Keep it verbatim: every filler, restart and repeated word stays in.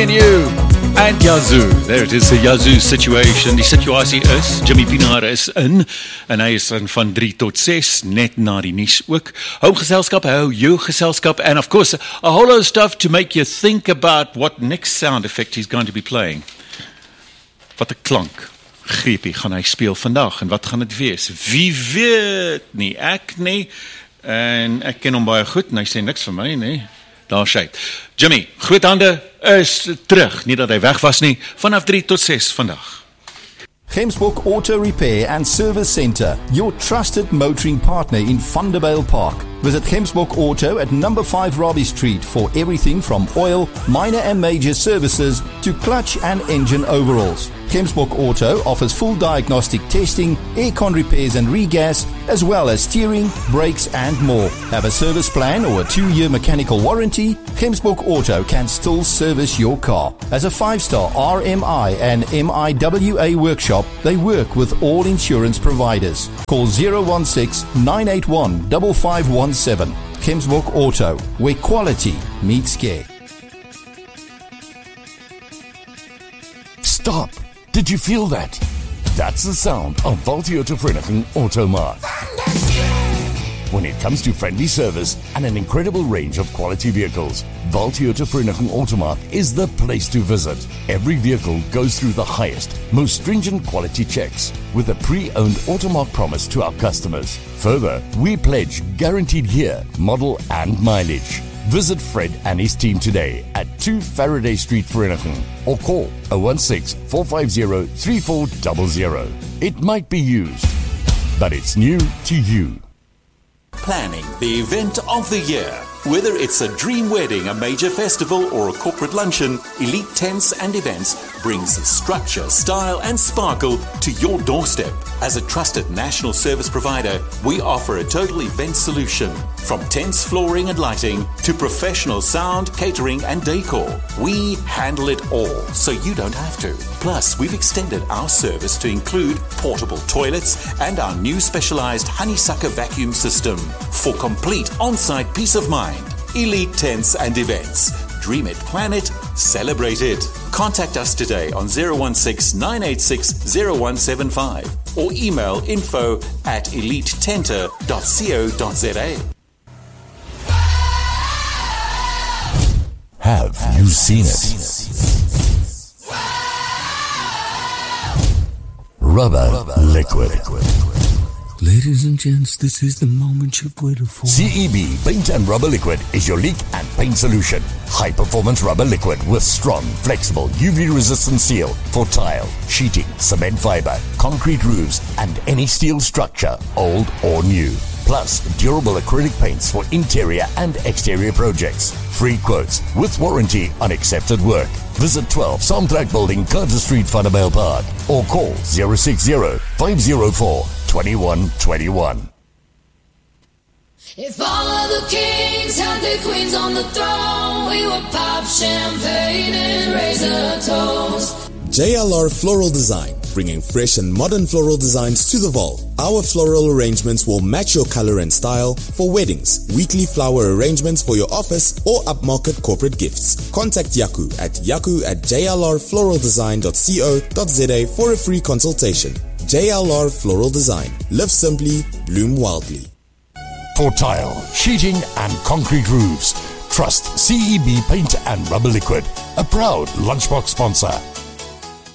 and you and Yazoo. There it is, the Yazoo situation. Die situasie is, Jimmy Pinaar is in en hy is in van drie tot ses, net na die nuus ook. Hou geselskap, hou jou geselskap, and of course a whole lot of stuff to make you think about what next sound effect he's going to be playing. Wat 'n klank greepie gaan hy speel vandag en wat gaan dit wees? Wie weet nie, ek nie, en ek ken hom baie goed en hy sê niks vir my nie. Daar sy. Jimmy, groot hande is terug, nie dat hy weg was nie, vanaf drie tot ses vandag. Gemsbok Auto Repair and Service Centre, your trusted motoring partner in Vanderbijl Park. Visit Gemsbok Auto at number five Robbie Street for everything from oil, minor and major services to clutch and engine overhauls. Gemsbok Auto offers full diagnostic testing, aircon repairs and regas, as well as steering, brakes and more. Have a service plan or a two-year mechanical warranty? Gemsbok Auto can still service your car. As a five-star R M I and M I W A workshop, they work with all insurance providers. Call zero one six, nine eight one, five five one seven. Gemsbok Auto, where quality meets care. Stop! Did you feel that? That's the sound of Valtioto Vereniging Automark. When it comes to friendly service and an incredible range of quality vehicles, Valtioto Vereniging Automark is the place to visit. Every vehicle goes through the highest, most stringent quality checks with a pre-owned Automark promise to our customers. Further, we pledge guaranteed year, model and mileage. Visit Fred and his team today at two Faraday Street, Vereniging, or call zero one six, four five zero, three four zero zero. It might be used, but it's new to you. Planning the event of the year. Whether it's a dream wedding, a major festival, or a corporate luncheon, Elite Tents and Events brings structure, style, and sparkle to your doorstep. As a trusted national service provider, we offer a total event solution. From tents, flooring, and lighting to professional sound, catering, and decor. We handle it all, so you don't have to. Plus, we've extended our service to include portable toilets and our new specialized honeysucker vacuum system for complete on-site peace of mind. Elite Tents and Events. Dream it, plan it, celebrate it. Contact us today on zero one six, nine eight six, zero one seven five or email info at elite tenter dot co dot za. Have you seen it? Rubber liquid. Ladies and gents, this is the moment you've waited for. C E B Paint and Rubber Liquid is your leak and paint solution. High performance rubber liquid with strong, flexible, U V resistant seal for tile, sheeting, cement fiber, concrete roofs, and any steel structure, old or new. Plus, durable acrylic paints for interior and exterior projects. Free quotes with warranty on accepted work. Visit twelve Samtrack Building, Carter Street, Vanderbijl Park, or call zero six zero, five zero four, two one two one. If all of the kings had their queens on the throne, we would pop champagne and raise a toast. J L R Floral Design, bringing fresh and modern floral designs to the vault. Our floral arrangements will match your color and style for weddings, weekly flower arrangements for your office, or upmarket corporate gifts. Contact Yaku at yaku at j l r floral design dot co dot za for a free consultation. J L R Floral Design. Live simply, bloom wildly. For tile, sheeting, and concrete roofs, trust C E B Paint and Rubber Liquid, a proud Lunchbox sponsor.